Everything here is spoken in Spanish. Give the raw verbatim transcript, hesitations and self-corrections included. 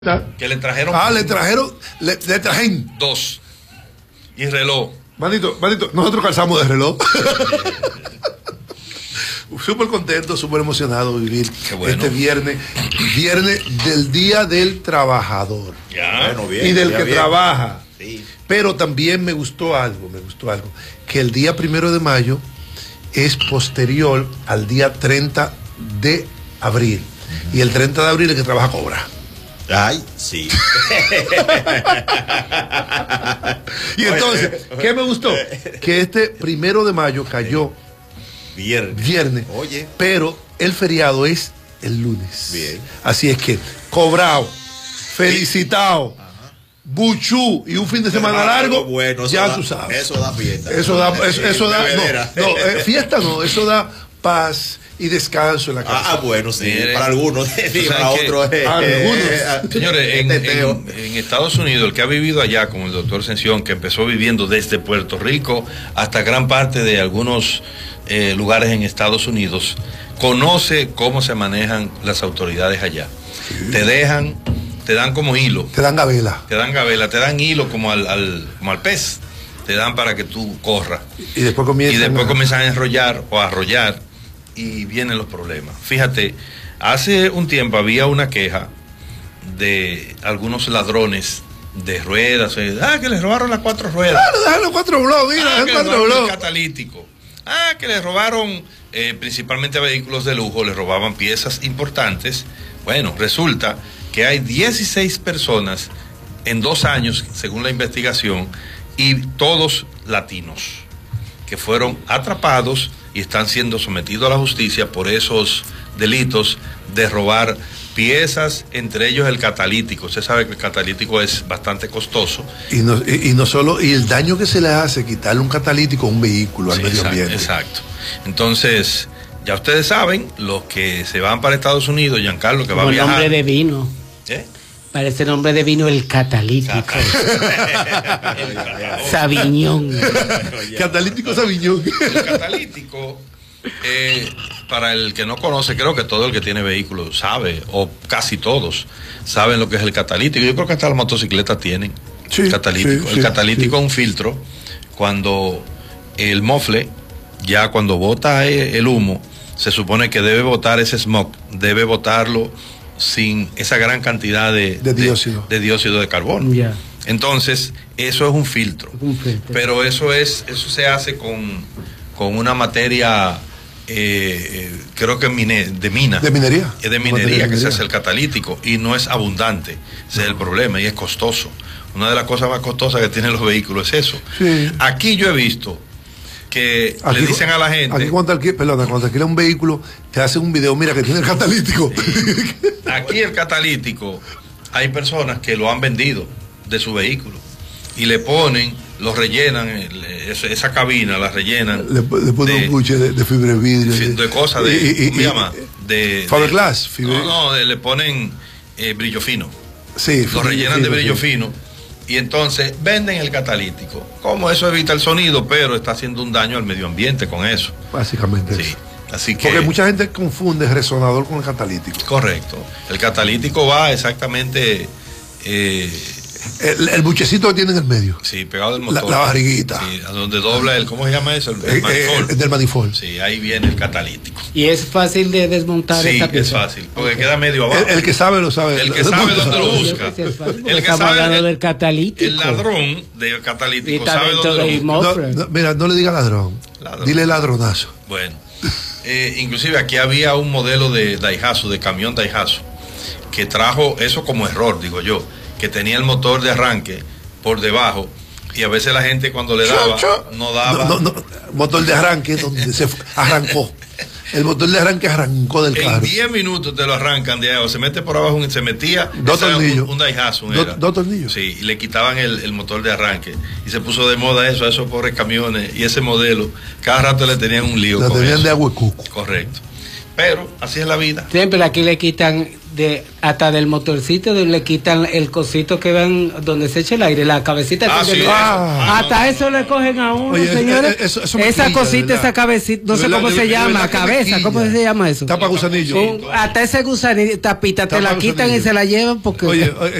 Que le trajeron. Ah, le trajeron. Le, le trajeron. Dos. Y reloj. Manito, manito, nosotros calzamos de reloj. Súper contento, súper emocionado de vivir bueno. este viernes. Viernes del Día del Trabajador. Ya. Bueno, bien, y del que bien. trabaja. Sí. Pero también me gustó algo, me gustó algo. Que el día primero de mayo es posterior al día treinta de abril. Uh-huh. Y el treinta de abril el que trabaja cobra. Ay, sí. Y entonces, ¿qué me gustó? Que este primero de mayo cayó viernes. viernes Oye. Pero el feriado es el lunes. Bien. Así es que, cobrado, felicitado, buchú y un fin de semana largo, bueno, ya da, tú sabes. Eso da fiesta. Eso da, eso, eso da, no, no eh, fiesta no, eso da paz y descanso en la casa. Ah, bueno, sí, Mire, para algunos, sí, para otros. Eh, algunos. Eh, Señores, en, en, en Estados Unidos, el que ha vivido allá, como el doctor Sención, que empezó viviendo desde Puerto Rico hasta gran parte de algunos eh, lugares en Estados Unidos, conoce cómo se manejan las autoridades allá. Sí. Te dejan, te dan como hilo. Te dan gabela. Te dan gabela, te dan hilo como al, al, como al pez. Te dan para que tú corras. Y después comienzan, y después a... comienzan a enrollar o a arrollar. Y vienen los problemas. Fíjate, hace un tiempo había una queja de algunos ladrones de ruedas. Ah, que les robaron las cuatro ruedas. Claro, dejan los cuatro blogs, mira, ah, que cuatro les robaron blogs. El catalítico. Ah, que les robaron eh, principalmente a vehículos de lujo, les robaban piezas importantes. Bueno, resulta que hay dieciséis personas en dos años, según la investigación, y todos latinos, que fueron atrapados y están siendo sometidos a la justicia por esos delitos de robar piezas, entre ellos el catalítico. Usted sabe que el catalítico es bastante costoso. Y no, y, y no solo, y el daño que se le hace quitarle un catalítico a un vehículo, al sí, medio exacto, ambiente. Exacto. Entonces, ya ustedes saben, los que se van para Estados Unidos, Giancarlo, que como va a viajar. El nombre de vino. ¿Eh? Parece nombre de vino el catalítico. Saviñón. Catalítico Saviñón. El catalítico, eh, para el que no conoce, creo que todo el que tiene vehículo sabe, o casi todos saben lo que es el catalítico. Yo creo que hasta las motocicletas tienen sí, catalítico. Sí, el sí, catalítico sí. es un filtro cuando el mofle, ya cuando bota el humo, se supone que debe botar ese smog, debe botarlo sin esa gran cantidad de, de, dióxido. de, de dióxido de carbono. Yeah. Entonces, eso es un filtro. un filtro. Pero eso es, eso se hace con, con una materia, eh, creo que mine, de mina. De minería. Es de minería que se hace el catalítico y no es abundante. Ese no. es el problema y es costoso. Una de las cosas más costosas que tienen los vehículos es eso. Sí. Aquí yo he visto que aquí, le dicen a la gente. Aquí cuando alquila, perdona, cuando alquila un vehículo, te hacen un video, mira que tiene el catalítico. Sí. Aquí el catalítico, hay personas que lo han vendido de su vehículo y le ponen, lo rellenan, esa cabina la rellenan. Le, le ponen un buche de, de fibra de vidrio. De, de cosas de, y, y, ¿cómo se llama? De, Fiberglass. Fiber... No, no, de, le ponen eh, brillo fino. Sí. Lo rellenan fino, de brillo fino. fino. Y entonces venden el catalítico. Como eso evita el sonido, pero está haciendo un daño al medio ambiente con eso. Básicamente sí. eso. Así que, porque mucha gente confunde el resonador con el catalítico. Correcto. El catalítico va exactamente... Eh, el, el buchecito que tiene en el medio. Sí, pegado del motor. La, la barriguita. Sí, a donde dobla el... ¿Cómo se llama eso? El, el eh, manifold. Eh, del manifold. Sí, ahí viene el catalítico. ¿Y es fácil de desmontar sí, esta pieza? Sí, es fácil, porque okay. queda medio abajo. El, el que sabe lo sabe. El que sabe dónde lo busca. El que sabe el, del catalítico. El ladrón del catalítico sabe dónde lo busca. No, no, mira, no le diga ladrón. ladrón. Dile ladronazo. Bueno. Eh, inclusive aquí había un modelo de Daihatsu, de camión Daihatsu, que trajo eso como error, digo yo, que tenía el motor de arranque por debajo y a veces la gente cuando le daba no daba. No, no, no. Motor de arranque donde se arrancó. El motor de arranque arrancó del carro. En diez minutos te lo arrancan de ahí, o se mete por abajo, se metía dos tornillos. Un, un Daihatsu. Dos do tornillos. Sí, y le quitaban el, el motor de arranque. Y se puso de moda eso, a esos pobres camiones. Y ese modelo, cada rato le tenían un lío. Lo con tenían eso. de agua y cuco. Correcto. Pero así es la vida. Siempre aquí le quitan de hasta del motorcito de, le quitan el cosito que van donde se echa el aire, la cabecita. Ah, que sí, le- ah, hasta no, eso le cogen a uno, Oye, señores. eso- eso me esa quilla, cosita, de esa verdad. cabecita, no De sé verdad, cómo de se verdad llama, que me cabeza, ¿cómo quilla. se llama eso? Tapa gusanillo. Un- hasta ese gusanito, tapita, te Tapa la quitan gusanillo. y se la llevan porque Oye,